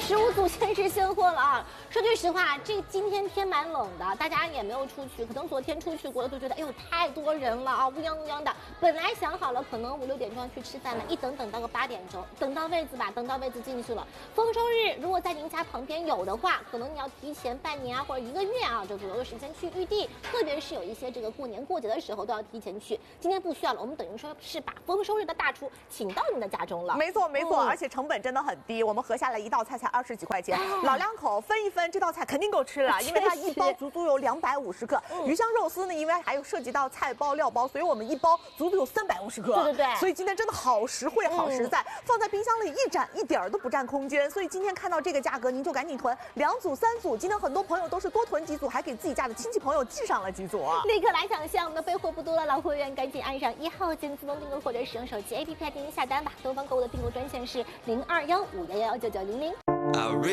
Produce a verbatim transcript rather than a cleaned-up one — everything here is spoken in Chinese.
十五组限时现货了啊！说句实话，这今天天蛮冷的，大家也没有出去，可能昨天出去过了都觉得，哎呦太多人了啊，乌泱乌泱的。本来想好了，可能五六点钟要去吃饭了，一等等到个八点钟，等到位子吧，等到位子进去了。丰收日如果在您家旁边有的话，可能你要提前半年啊或者一个月啊这左右的时间去预定，特别是有一些这个过年过节的时候都要提前去。今天不需要了，我们等于说是把丰收日的大厨请到您的家中了。 没错没错， 嗯、 而且成本真的很低，我们合下来一道菜才二十几块钱，老两口分一分，这道菜肯定够吃了，因为它一包足足有两百五十克。嗯、鱼香肉丝呢，因为还有涉及到菜包料包，所以我们一包足足有三百五十克。 对对对， 所以今天真的好实惠，好实在，嗯、放在冰箱里一展一点儿都不占空间。所以今天看到这个价格，您就赶紧囤两组、三组。今天很多朋友都是多囤几组，还给自己家的亲戚朋友寄上了几组啊！ 立刻来抢项，我们的备货不多了，老会员赶紧按上一号键自动订购或者使用手机 A P P 来进行下单吧。东方购物的订购专线是零二幺五幺幺九九零零。